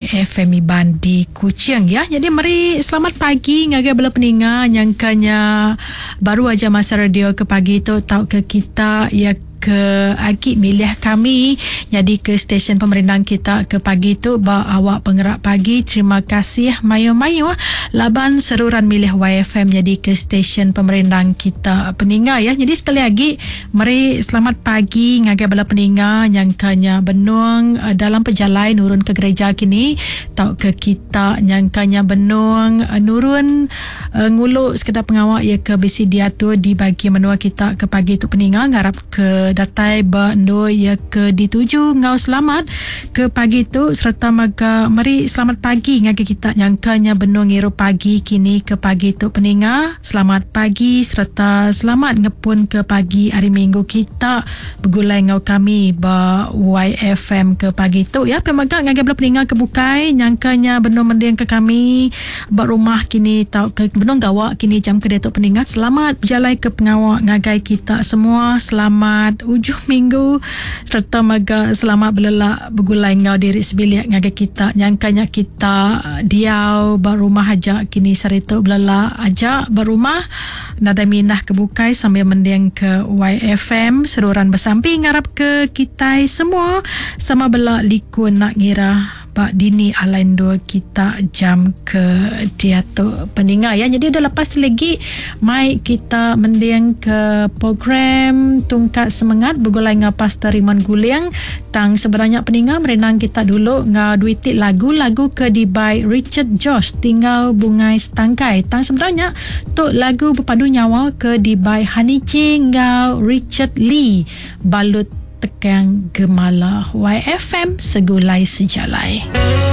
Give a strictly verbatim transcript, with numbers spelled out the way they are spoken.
F M Iban di Kuching ya. Jadi mari selamat pagi ngagai bala peninga nyangkanya baru aja masa radio ke pagi tu tahu ke kita ya ke agi milih kami jadi ke stesen pemerintahan kita ke pagi tu ba awak penggerak pagi. Terima kasih mayu-mayu laban seruran milih Y F M jadi ke stesen pemerintahan kita peninga ya. Jadi sekali lagi mari selamat pagi ngagai bala peninga nyangkanya benung uh, dalam perjalanan nurun ke gereja kini tau ke kita nyangkanya benung uh, nurun uh, nguluk sekedar pengawak ya ke bisi dia tu di bagi menua kita ke pagi tu peninga ngarap ke datai bando ya ke dituju ngau selamat ke pagi tu serta maga mari selamat pagi ngagai kita nyangkanya benung ngiru pagi kini ke pagi tu peninga selamat pagi serta selamat ngepun ke pagi hari minggu kita bergulai ngau kami ba Y F M ke pagi tu ya pemaga ngagai bela peninga kebukai nyangkanya benung mendiang ke kami ba rumah kini tau ke benung gawak kini jam ke detok peninga selamat berjalai ke pengawak ngagai kita semua selamat ujuh minggu serta maga selamat belelak bergulai ngau diri sebilik ngagai kita nyangkanya kita diau barumah aja kini sarito belelak aja barumah nada minah kebukai sambil mendiang ke Y F M seruran bersamping ngarap ke kita semua sama belak likun nak ngira Pak Dini alain dua kita jam ke dia tu peninga ya. Jadi dah lepas tu lagi mai kita mendiang ke program Tungkat Semangat bergulai ngah Pastor Riman Guliang tang sebenarnya peninga merenang kita dulu ngah duitik lagu-lagu ke di by Richard Josh tinggal bungai setangkai tang sebenarnya tu lagu berpadu nyawa ke di by Honey Ching ngau Richard Lee balut tekan gemala Y F M segulai sejalai.